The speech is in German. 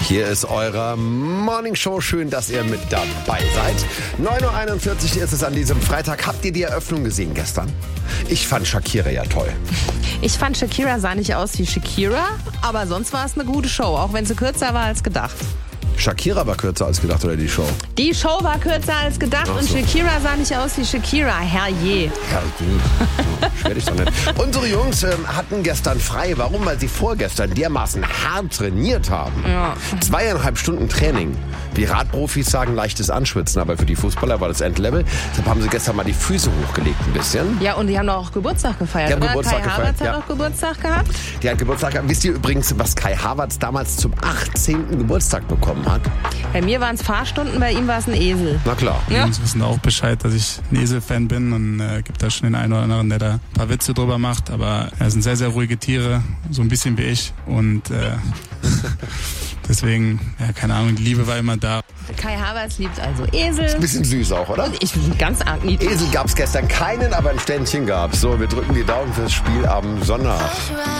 Hier ist eure Morning Show. Schön, dass ihr mit dabei seid. 9.41 Uhr ist es an diesem Freitag. Habt ihr die Eröffnung gesehen gestern? Ich fand Shakira ja toll. Ich fand, Shakira sah nicht aus wie Shakira, aber sonst war es eine gute Show, auch wenn sie kürzer war als gedacht. Shakira war kürzer als gedacht, oder die Show? Die Show war kürzer als gedacht und Shakira sah nicht aus wie Shakira. Herrje. Schwer dich doch nicht. Unsere Jungs hatten gestern frei. Warum? Weil sie vorgestern dermaßen hart trainiert haben. Ja. 2,5 Stunden Training. Die Radprofis sagen leichtes Anschwitzen, aber für die Fußballer war das Endlevel. Deshalb haben sie gestern mal die Füße hochgelegt ein bisschen. Ja, und die haben auch Geburtstag gefeiert. Die haben oder? Geburtstag Kai gefeiert, Havertz hat auch Geburtstag gehabt. Die hat Geburtstag gehabt. Wisst ihr übrigens, was Kai Havertz damals zum 18. Geburtstag bekommen hat? Bei mir waren es Fahrstunden, bei ihm war es ein Esel. Na klar. Die Jungs wissen auch Bescheid, dass ich ein Esel-Fan bin und gibt da schon den einen oder anderen, der da ein paar Witze drüber macht. Aber er sind sehr, sehr ruhige Tiere, so ein bisschen wie ich. Und deswegen, ja, keine Ahnung, die Liebe war immer da. Kai Havertz liebt also Esel. Ein bisschen süß auch, oder? Ich bin ganz arg niedlich. Esel gab es gestern keinen, aber ein Ständchen gab es. So, wir drücken die Daumen fürs Spiel am Sonntag.